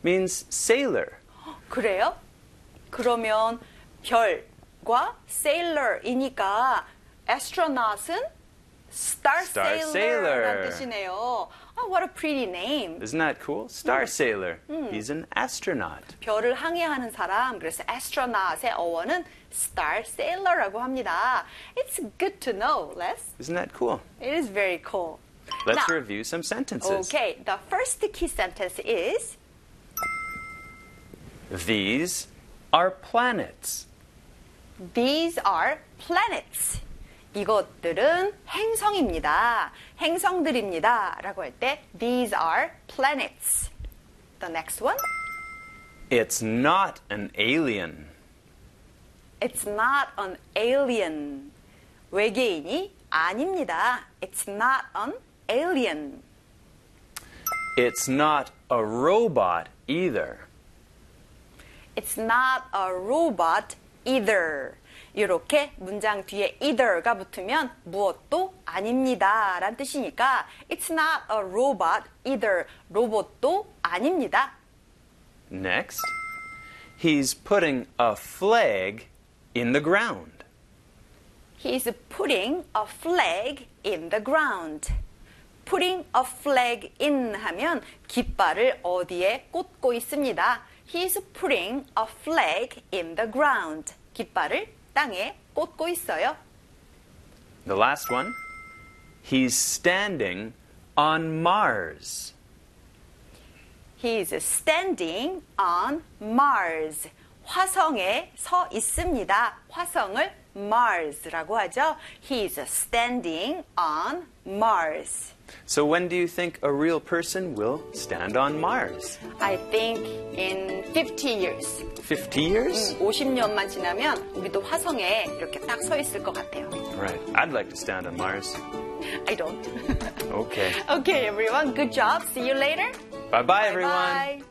means sailor. 그래요? 그러면 별과 sailor이니까 astronaut은 star sailor라는 뜻이네요. Oh, what a pretty name. Isn't that cool? Star sailor. He's an astronaut. 별을 항해하는 사람, 그래서 astronaut의 어원은 star sailor라고 합니다. It's good to know, Les. Isn't that cool? It is very cool. Let's Now, review some sentences. Okay, the first key sentence is These are planets. These are planets. 이것들은 행성입니다. 행성들입니다. 라고 할 때 These are planets. The next one. It's not an alien. It's not an alien. 외계인이 아닙니다. It's not an alien. It's not a robot either. It's not a robot either. 이렇게 문장 뒤에 either가 붙으면 무엇도 아닙니다 라는 뜻이니까 It's not a robot either. 로봇도 아닙니다. Next, he's putting a flag in the ground. He's putting a flag in the ground. Putting a flag in 하면 깃발을 어디에 꽂고 있습니다. He's putting a flag in the ground. 깃발을 땅에 꽂고 있어요. The last one, he's standing on Mars. He's standing on Mars. 화성에 서 있습니다. 화성을 Mars라고 하죠. He's standing on Mars. So when do you think a real person will stand on Mars? I think in 50 years. 50 years? 50년만 지나면 우리도 화성에 이렇게 딱 서 있을 것 같아요. Right. I'd like to stand on Mars. I don't. Okay. Okay, everyone. Good job. See you later. Bye-bye, everyone. Bye.